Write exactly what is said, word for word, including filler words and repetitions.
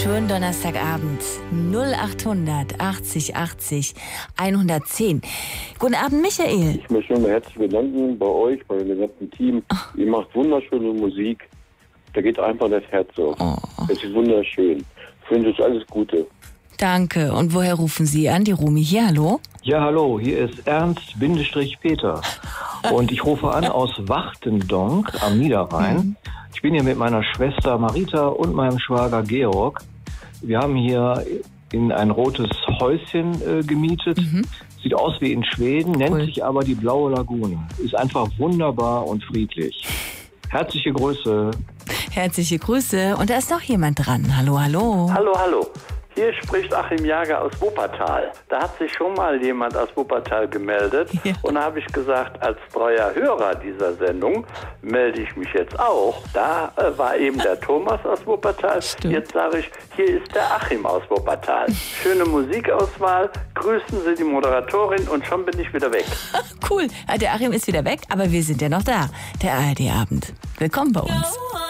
Schönen Donnerstagabend. null achthundert achtzig achtzig hundertzehn. Guten Abend, Michael. Ich möchte mich herzlich bedanken bei euch, bei dem ganzen Team. Oh. Ihr macht wunderschöne Musik. Da geht einfach das Herz auf. Oh. Das ist wunderschön. Ich wünsche euch alles Gute. Danke. Und woher rufen Sie an? Die Rumi hier, hallo? Ja, hallo. Hier ist Ernst-Peter. Und ich rufe an aus Wachtendonk am Niederrhein. Mhm. Ich bin hier mit meiner Schwester Marita und meinem Schwager Georg. Wir haben hier in ein rotes Häuschen äh, gemietet. Mhm. Sieht aus wie in Schweden, nennt cool. sich aber die Blaue Lagune. Ist einfach wunderbar und friedlich. Herzliche Grüße. Herzliche Grüße. Und da ist noch jemand dran. Hallo, hallo. Hallo, hallo. Hier spricht Achim Jager aus Wuppertal. Da hat sich schon mal jemand aus Wuppertal gemeldet. Ja. Und da habe ich gesagt, als treuer Hörer dieser Sendung melde ich mich jetzt auch. Da äh, war eben der Thomas aus Wuppertal. Stimmt. Jetzt sage ich, hier ist der Achim aus Wuppertal. Schöne Musikauswahl. Grüßen Sie die Moderatorin und schon bin ich wieder weg. Cool. Der Achim ist wieder weg, aber wir sind ja noch da. Der A R D-Abend. Willkommen bei uns.